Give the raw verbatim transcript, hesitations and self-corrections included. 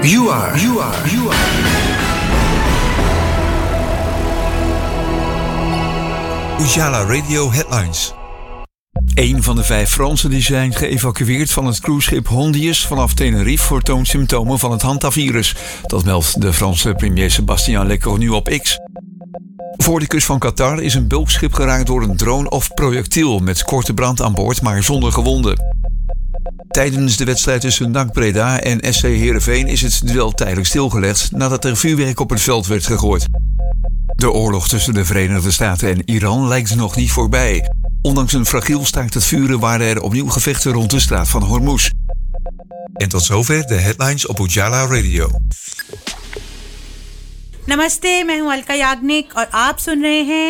You are, you are, you are. Ujala Radio Headlines. Een van de vijf Fransen die zijn geëvacueerd van het cruiseschip Hondius vanaf Tenerife vertoont symptomen van het hantavirus. Dat meldt de Franse premier Sébastien Lecornu op X. Voor de kust van Qatar is een bulkschip geraakt door een drone of projectiel met korte brand aan boord, maar zonder gewonden. Tijdens de wedstrijd tussen N A C Breda en S C Heerenveen is het duel tijdelijk stilgelegd nadat er vuurwerk op het veld werd gegooid. De oorlog tussen de Verenigde Staten en Iran lijkt nog niet voorbij. Ondanks een fragiel staakt het vuren waren er opnieuw gevechten rond de straat van Hormuz. En tot zover de headlines op Ujala Radio. नमस्ते, मैं हूं अलका याग्निक और आप सुन रहे हैं